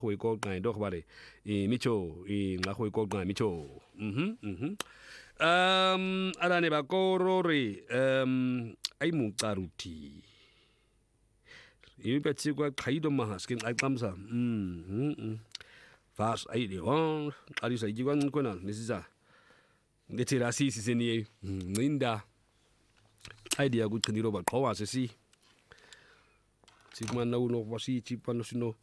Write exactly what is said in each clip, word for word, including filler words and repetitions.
Hui ko ngai dok bare i micho i nga hui ko ngai micho mhm mhm um arane ba koro re um ai mu taruti i betsi kwa kaido mahas kin ai kamsa mm mm fast ai de on ari sa jiwan ko na nisisa ngetira si si seni ninda ai dia gut kaniro ba ko ase si si mana uno wasi si pano sino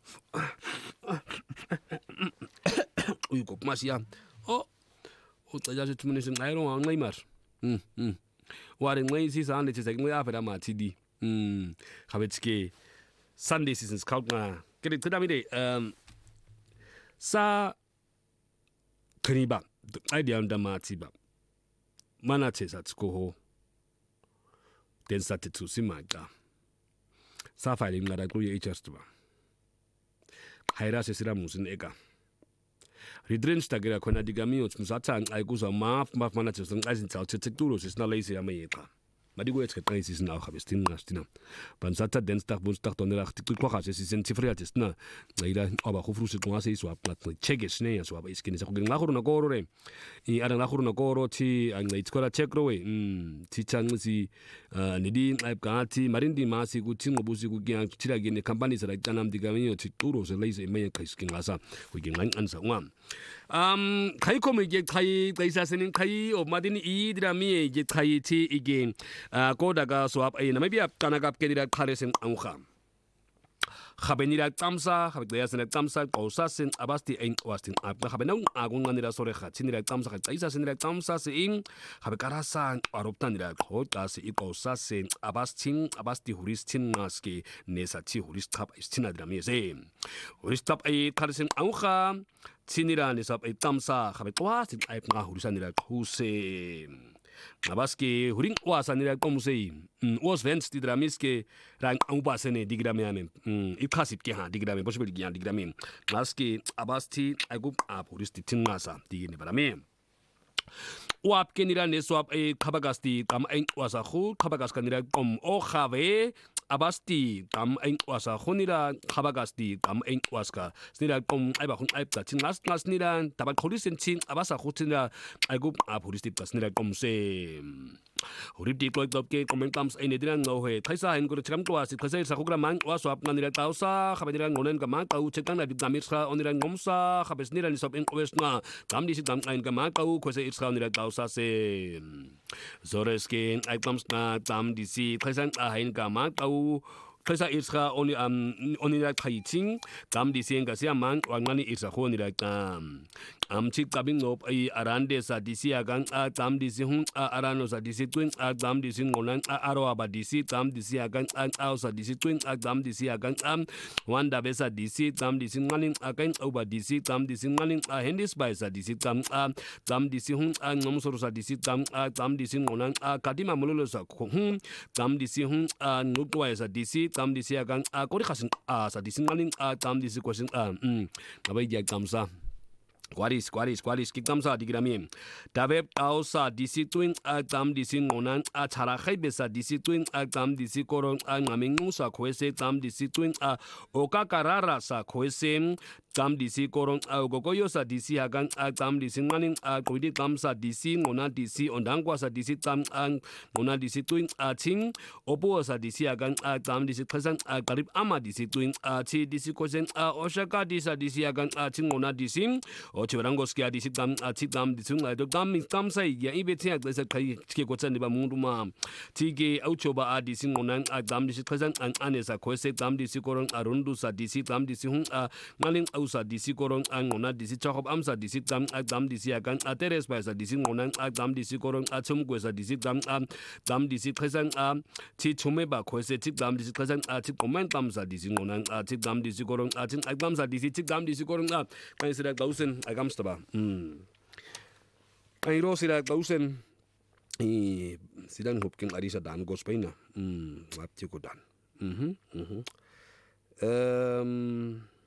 uy ko masia o o ta ja se tumene sen ai ro an neymar mm mm ware ngai si sa ande se ngai afera ma tidi mm habetske Sunday seasons kaut nga kede tada mi de um sa kaniba idea unda mati ba mana te sa tsko ho den sa te tu simaga sa fa le ngara ku ye just ba haira se sira musin ega ridren stagira kona digami ots musata ai kuza ma ma mana te sang azin tsal te tulo se na lazy ama yeka Madigo jetzt getrei ist na habestin nastina ban sata den stag bonsdag donderdag die kwa se sen tifriat ist na ila aba khufru se kwa se so aplat cheges ne so aba iskini sa ku ngakuru na koro re i ara ngakuru na koro ti ang itkola chekro we mm ti changzi nidi ai gati marindi masi ku tingo busi ku gyang tirage ne company sa tanam digami ti turo se leise me ka iskin ngasa ku gyang ansa ngam um kai ko me ge kai kaisa senin kai o madini i drami ge kai ti igen 아 고다가 소압 아이 나메비아 까나갑게디라 카레센 앙카 하베니라 땀사 하베야스네 땀사 고사센 아바스티 엔 와스틴 아브나 하베나웅 아군간이라 소레카 친이라 땀사 카이사센이라 땀사스인 하베카라산 아롭탄이라 고다스 이 고사센 아바스틴 아바스티 후리스틴 나스키 네사치 후리스탑 스티나드라미세 후리스탑 아이 카레센 앙카 친이라 네삽 이 땀사 하베토아스 아이프나 후리산이라 쿠세 Nabaski huring wasanira komsei was vents di dramiske rang ubasene digramiamen ikasip ke ha digrame possible gian digrame naski abasti agup apuristi tinasa digine barame Wap kenira ne swap e kabagasti kam ein wasa khu kabagas kanira kom o khave abasti kam ein wasa khunira kabagasti kam ein waska snira kom aiba khun aipta tingas ngas nira tabak kholisin chin abasa khutina aigup apuristi pasnira kom se Horibdi kloik dopke komen kams ein ediran no he thaisa hen gur chram kwasi thasai sakhugra mang wa swap nganira tausa khabedira ngonen ka mang kau chekang na damisa onira ngomsa khabesnira ni sop in westna kam disi dam ein ka mang kau khose isra onira tausa se zoreske ai kams na dam disi thaisan a hen ka mang kau Kesa isra oni am onira khaiting kam disi nga sia mang wangani isra khonira kam am chik kabing op ai arande sa disi agang a tam disi hun a arano sa disi twin a tam disi ngonan a aro aba disi tam disi agang a au sa disi twin a tam disi agang am wanda besa disi tam disi nganing agang oba disi tam disi nganing a hendis by sa disi tam a tam disi hun a ngomsor sa disi tam a tam disi ngonan a kadima mulolo sa hun tam disi hun a nutwa sa disi tam disi agang a kori khasin a sa disi nganing a tam disi question a um abai dia kamsa Quaris, quaris, quaris, kikamsa digrami. Tabeb ausa disi twin agam disi ngonan a charakai besa disi twin agam disi koron a ngamingu sa kwese tam disi twin a okakarara sa kwese tam disi koron a gogoyo sa disi agang a tam disi nganing a kwidi kamsa disi ngona disi ondangwa sa disi tam ang ngona disi twin a ting opo sa disi agang a tam disi khasang a karib ama disi twin a chi disi kosen a oshaka disa disi agang a ting ngona disi Ochirangoski disi tam ati tam disung ado tam tam sai ya ibeti ak desa kai ke kotsan ba mundu ma tige auchoba disi ngonan tam disi khazan an anesa khose tam disi koron arundu sa disi tam disi hun a ngaling ausa disi koron an ngona disi chakhop amsa disi tam tam disi akan ateres ba sa disi ngonan tam disi koron achum kwesa disi tam tam disi khazan a ti chume ba khose ti tam disi khazan a ti comment tam sa disi ngonan a ti tam disi koron a ti tam sa disi ti tam disi koron a kai sira gausen agamstaba mm ai ro sira gausen i sidang hopking arisa dan gospaina mm apti ko dan mhm mhm um